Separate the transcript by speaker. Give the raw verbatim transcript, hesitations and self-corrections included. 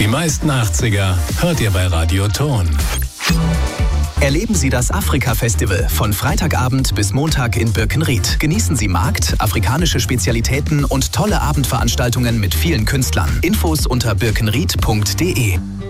Speaker 1: Die meisten achtziger hört ihr bei Radio Ton.
Speaker 2: Erleben Sie das Afrika-Festival von Freitagabend bis Montag in Birkenried. Genießen Sie Markt, afrikanische Spezialitäten und tolle Abendveranstaltungen mit vielen Künstlern. Infos unter birkenried punkt de.